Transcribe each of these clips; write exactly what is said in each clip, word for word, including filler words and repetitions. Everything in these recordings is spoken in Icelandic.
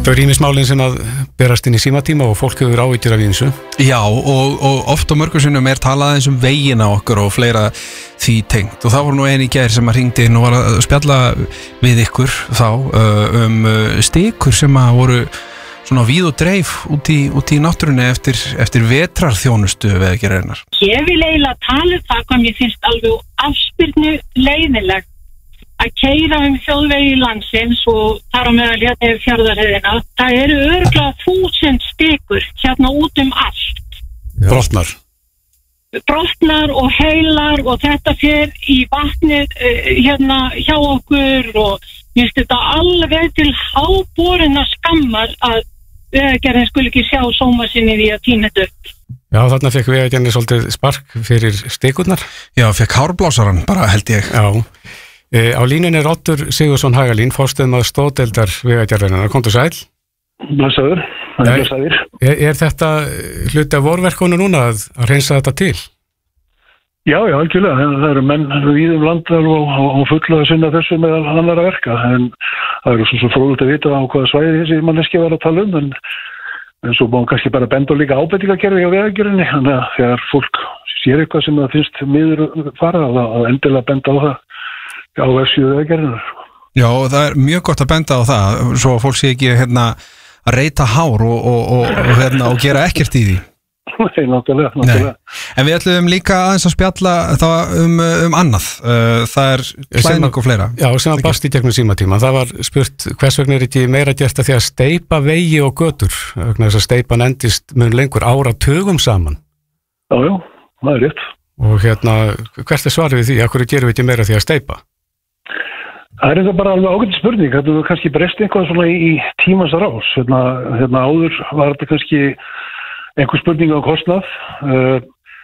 Þau eru ýmis málin sem að berast inn í símatíma og fólk hefur áhyggjur af þessu. Já, og, og oft á mörgum sinnum er talað eins um vegina okkur og fleira því tengt. Og það var nú eini í gær sem að hringdi inn og var að spjalla við ykkur þá um stikur sem að voru svona víð og dreif út í, út í náttúrunni eftir, eftir vetrarþjónustu Vegagerðarinnar. Ég vil eiginlega tala um það hvað mér finnst alveg afspyrnu leiðilegt að keyra um þjóðvegi landsins og þar á meðal hérna yfir Fjarðarheiðina. Það eru örugglega þúsund stikur hérna út um allt. Brotnar. Brotnar og heilar og þetta fer í vatnið uh, hérna hjá okkur og mér finnst þetta alveg til háborinna skammar að Vegagerðin skulle ekki sjá sóma sinni því að tína þetta upp. Já, þarna fekk Vegagerðin svolítið spark fyrir stikurnar. Já, fekk hárblásaran bara held ég. Já. E, á línunni er Oddur Sigurðsson Hagalín, forstöðumaður stoðdeildar Vegagerðarinnar. Komdu sæl. Blessaður. Blessaður. Er, er þetta hluti af vorverkonu núna að, að reynsa þetta til? Já, já, algjörlega. Það eru menn víðum landar og, og fulla að sinna þessu með annara verka. En það eru svo, svo fróðilegt að vita á hvaða svæði þessi manneski var að tala um. En, en svo má kannski bara benda og líka ábendingakerfi á Vegagerðinni. Þannig að þegar fólk sér eitthvað sem það finnst miður fara að endilega benda á það. Já, vefsíðu Vegagerðarinnar. Já, og það er mjög gott að benda á það svo að fólk sé ekki hérna að reyta hár og, og, og, og, hérna, og gera ekkert í því. Nei, náttúrulega, náttúrulega. En við ætlum líka aðeins að spjalla það um, um annað. Það er klæðning og fleira. Já, sem að bast í gegnum símatíma. Það var spurt hvers vegna er ekki meira gert að því að steypa vegi og götur. Vegna þess að steypan endist mun lengur áratugum saman. Já, já, það er rétt. Og hérna, hvert er svarið við því? Akkur gerum við ekki meira því að steypa? Það er þetta bara alveg ágætt spurning. Þetta er kannski breyst eitthvað svona í, í tímans rás. Hérna, hérna áður var þetta kannski einhver spurning á kostnað. Uh,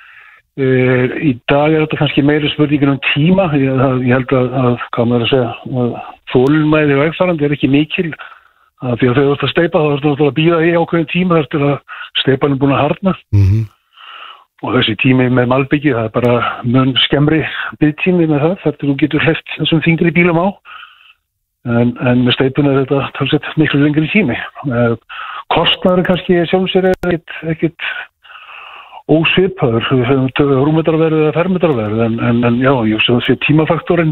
uh, í dag er þetta kannski meiri spurningin um tíma. Ég, ég held að, að hvað maður að segja, þolinmæði vegfarandi er ekki mikil. Að því að þegar þú ert að steypa þá ertu að bíða í ákveðin tíma þar til að steypan er búin að harðna. Mhm. Og þessi tími með malbyggi, það er bara mun skemmri biðtími með það, þar til þú getur hleypt þessum þyngri bílum á. En, en með steypuna er þetta talsett miklu lengri tími. Kostnaður kannski sjálfsér er ekkit, ekkit ósvipaður, rúmmetrarverð eða fermetrarverð, en, en, en já, ég sé þessi tímafaktorinn.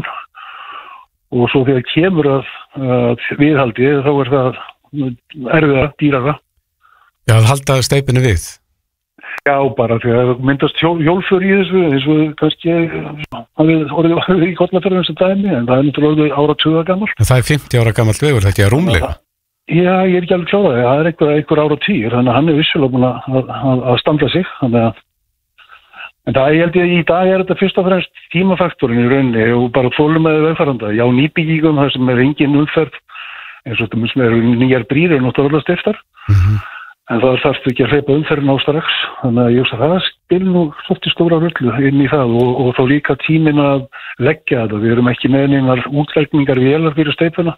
Og svo þegar kemur að, að viðhaldi, þá er það erfiðara, dýrara. Já, að halda steypinu við. Já, bara því að það myndast hjól, hjólfur í þessu, eins og kannski hafið orðið í Kollafjörðum sem dæmi, en það er náttúrulega áratuga gammal. Það er fimmtíu ára gammalt vegur, það ekki að rúmlega? Já, ég er ekki alveg kláraði, það er einhver, einhver áratugir, þannig að hann er vissulega búin að, að, að standa sig. Þannig að, en það ég held ég í dag er þetta fyrst og fremst tímafaktorinn í rauninni og bara þolumæði vegfaranda. Já, nýbyggingum, það sem er engin umferð, eins og þetta er nýjar brýr og náttúrulega stiftar. Mhm. En það þarf ekki að hleypa umferðin á strax, þannig að ég veist að það spil nú svolítið stóra rullu inn í það og, og þá líka tímin að leggja þetta. Við erum ekki með neinar útlækningar vélar fyrir steypuna,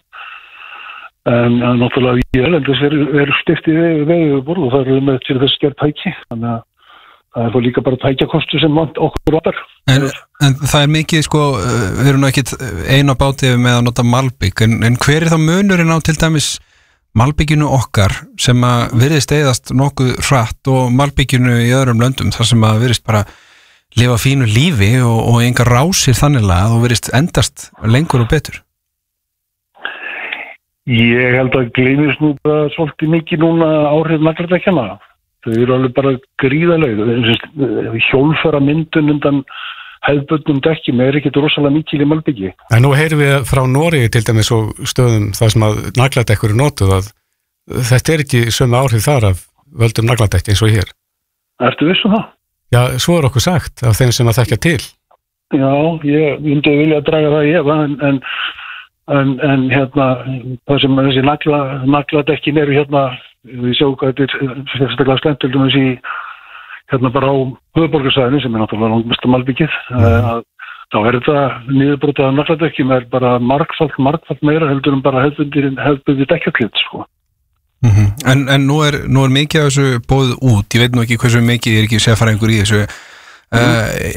en náttúrulega í erlendis er, er stiftið veguborð og það eru með til þess gerð tæki, þannig að það er þá líka bara tækjakostu sem okkur vantar. En, en það er mikið, sko, við erum nú ekkit einu á báti með að nota malbygg, en, en hver er þá munurinn á til dæmis malbygginu okkar sem að virðist eyðast nokkuð hratt og malbygginu í öðrum löndum þar sem að virðist bara lifa fínu lífi og, og engar rásir þanniglega að þú virðist endast lengur og betur? Ég held að gleymist nú bara svolítið mikið núna áhrif nagladekjanna. Þau eru alveg bara gríðaleg. Hjólfara myndun undan hefðbundnum dekkjum er ekkert rosalega mikil í malbyggi. En nú heyrum við frá Noregi til dæmis og stöðum þar sem að nagladekkur eru notuð að þetta er ekki sömu áhrif þar af völdum nagladekki eins og hér. Ertu viss um það? Já, svo er okkur sagt af þeim sem að þekkja til. Já, ég myndi vilja að draga það í efa, en, en, en, en hérna, það sem þessi nagla, nagladekkin eru hérna, við sjáum hvað þetta er sérstaklega skemmt til dæmis í hérna bara á höfuðborgarsvæðinu sem er náttúrulega langmesta malbyggið, mm. þá er þetta niðurbrotið af nagladekkjum er bara margfalt, margfalt meira heldur en bara hefðbundið hefðbundið dekkjaklitt, sko. Mm-hmm. En, en nú er, nú er mikið af þessu bóðið út, ég veit nú ekki hversu mikið, ég er ekki sérfræðingur í þessu, mm.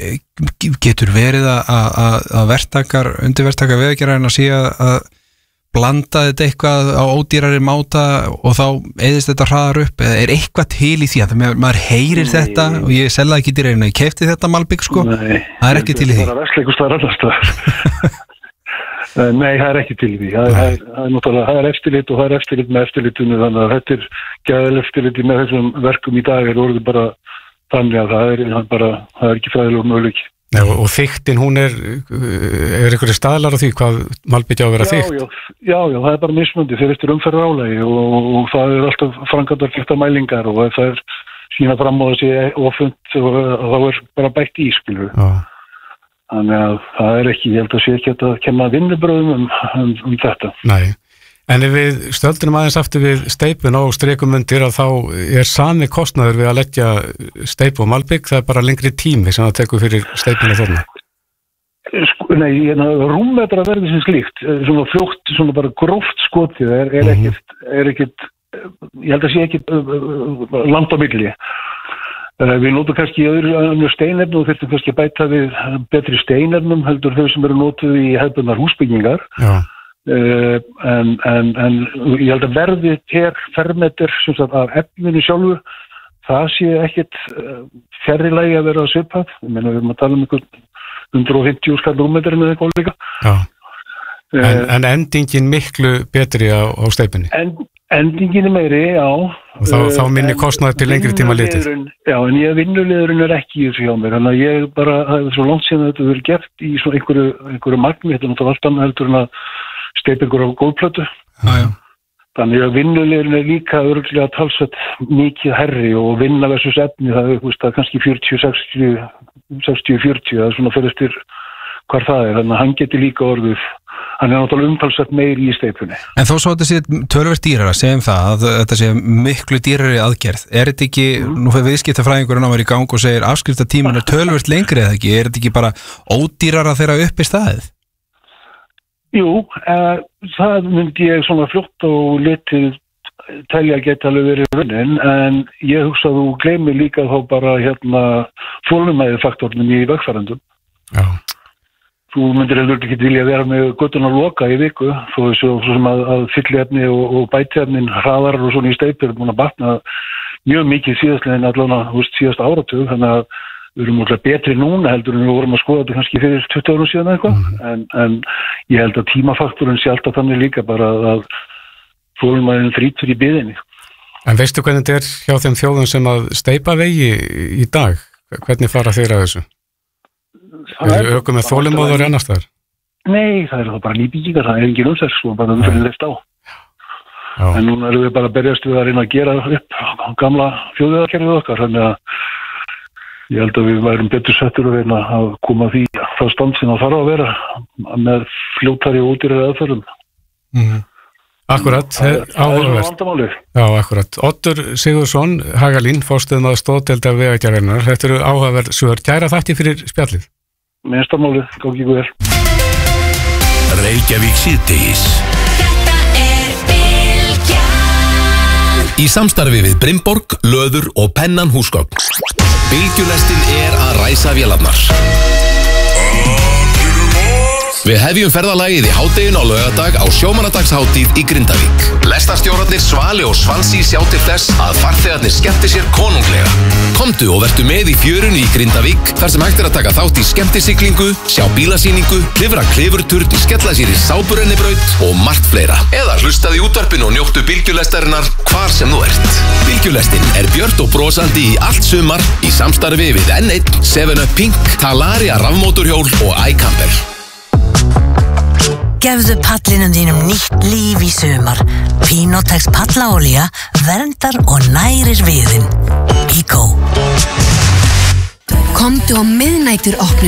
uh, getur verið að, að, að verktakar, undirverktakar Vegagerðarinnar sé að blanda þetta eitthvað á ódýrari máta og þá eðist þetta hraðar upp, eða er eitthvað til í því að maður heyrir Nei. Þetta og ég selða ekki dýrarinn, ég kefti þetta Malbik sko, Nei. Það er ekki til í því. Það er versleikus þar annars staðar. Nei, það er ekki til í því. Það er, það er, það er náttúrulega, það er eftirlit og það er eftirlit með eftirlitunni, þannig að þetta er gæðal eftirliti með þessum verkum í dag er orðið bara þannig að það er, það bara, það er ekki fræðilegur möguleiki. Já, og þyktin, hún er, er einhverju staðlar á því hvað Malbik á að vera þykt? Já, já, já, það er bara mismundi fyrir eftir umferðar álagi og, og, og það er alltaf framkvæmdar geta mælingar og það er sína fram á þessi ofund og þá er bara bætt í, skilur. Já. Þannig að það er ekki, ég held að sé ekki að kenna vinnubröðum um, um, um þetta. Nei, en ef við stöldunum aðeins aftur við steipun og streikum undir að þá er sami kostnaður við að leggja steipu og Malbik, það er bara lengri tími sem það tekur fyrir steipuna þarna. Sko, nei, rúmmetra verði sem slíkt, svona fljótt, svona bara gróft skotið er, er Mhm. ekkit, er ekkit, ég held að sé ekkit land á milli. Við notum kannski í öðru steinefnum og þurftum kannski að bæta við betri steinefnum heldur þau sem eru notuð í hefðbundnar húsbyggingar. Já. Uh, en, en, en ég held að verði per fermeter sem sagt af efninu sjálfu, það sé ekkit uh, fjarri lagi að vera svipað. Ég meina við erum að tala um einhvern hundrað fimmtíu skall rúmmetri með eitthvað líka. Já. En, en endingin miklu betri á, á steipunni? En, endingin er meiri, já. Og þá, þá minni kostnaður til lengri tíma litið? Já, en ég vinnulegurinn er ekki í þessu hjá mér, þannig að ég bara, það er svo langt síðan að þetta verið gert í svona einhverju, einhverju magni, þetta er náttúrulega allt annað heldur en að steipa einhverju á gólplötu. Já, já. Þannig að vinnulegurinn er líka örgulega talsvett mikið herri og vinna versus efni, það er, þú veist, það er kannski fjörutíu, sextíu, sextíu, fjörutíu, það er svona fyrir eftir hvar það er, þannig að hann geti líka orðið. Hann er náttúrulega umtalsett meiri í steipunni. En þó svo þetta sé töluvert dýrara, segjum það að þetta sé miklu dýrari aðgerð. Er þetta ekki, mm. nú fyrir viðskiptafræðingurinn á að vera í gang og segir afskriftatíman er töluvert lengri eða ekki? Er þetta ekki bara ódýrara þeirra upp í staðið? Jú, uh, það myndi ég svona fljótt og litið telja geta alveg verið vinnin, en ég hugsa að þú gleymir líka þá bara hérna þolinmæði faktornum í vegfarendum. Já. Þú myndir heldur ekki vilja vera með göttuna loka í viku, þó þessu sem að, að fylliefni og, og bætiefnin hraðar og svona í steipur er búin að batna mjög mikið síðastlegin allavega, þú veist, síðast áratug, þannig að við erum múlið betri núna heldur en við vorum að skoða þetta kannski fyrir tuttugu árum síðan eitthvað, mm. en, en ég held að tímafaktorinn sé alltaf þannig líka bara að þolinmæðin þrýtur í biðinni. En veistu hvernig þetta er hjá þeim þjóðum sem að steipa vegi í dag? Hvernig fara þeir að þessu? Er þið aukum með þolinmóður í annars þar? Nei, það er það bara nýbyggingar, það er engin umsers og bara umfyrir leift á. Já. En núna erum við bara að berjast við að reyna að gera upp gamla þjóðvegakerfið okkar, þannig að ég held að við værum betur settur að reyna að koma því það stand sem það þarf að vera með fljótari og ódýrari aðferðum. Mm. Akkurat, það er, það er svona vandamálið. Já, akkurat. Oddur Sigurðsson, Hagalín, forstöðum að stóðdelda vegagerðarinnar. Þetta eru áhugaverð svör. Kæra þætti fyrir spjallið. Minnstafmálið, gangi ykkur vel. Reykjavík síðdegis. Þetta er Bylgjan. Í samstarfi við Brimborg, Löður og Pennan húsgögn. Bylgjulestin er að ræsa vélarnar. Við hefjum ferðalagið í hádeginu á laugardag á sjómannadagshátíð í Grindavík. Lestarstjórarnir Svali og Svansi sjá til þess að farþegarnir skemmti sér konunglega. Komdu og vertu með í fjörunni í Grindavík þar sem hægt er að taka þátt í skemmtisiglingu, sjá bílasýningu, klifra klifurturn, skella sér í sáburennibraut og margt fleira. Eða hlustaði í útvarpinu og njóttu bylgjulestarinnar hvar sem þú ert. Bylgjulestin er björt og brosandi í allt sumar í samstarfi við N einn, seven up Pink, Talaria rafmótorhjól og iCamper. Gefðu pallinum þínum nýtt líf í sumar. Pinotex pallaolía verndar og nærir viðinn. Bíkó. Komdu á miðnætur opnun